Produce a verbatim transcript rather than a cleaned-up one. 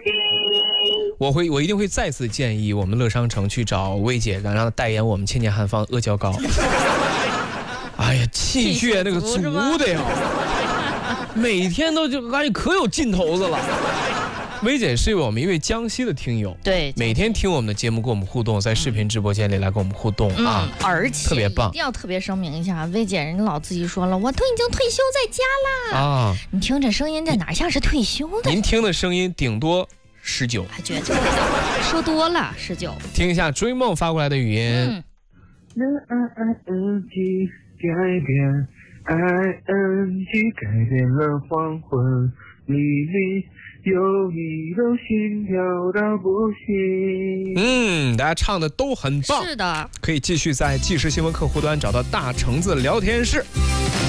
我会，我一定会再次建议我们乐商城去找薇姐，让她代言我们千年汉方阿胶糕。哎呀，气血那个足的呀，每天都就感觉可有劲头子了。薇姐是我们一位江西的听友， 对， 每天听我们的节目跟我们互动，在视频直播间里来跟我们互动、嗯、啊， 而且特别棒， 一定要特别声明一下，薇姐人老自己说了，我都已经退休在家啦啊，你听这声音，这哪像是退休的？ 您听的声音顶多十九， 还绝对的，说多了十九。 听一下追梦发过来的语音。嗯改变 I N G 改变了黄昏，里面有你的心跳到不行。 嗯，大家唱的都很棒， 是的， 可以继续在即时新闻客户端找到大橙子聊天室。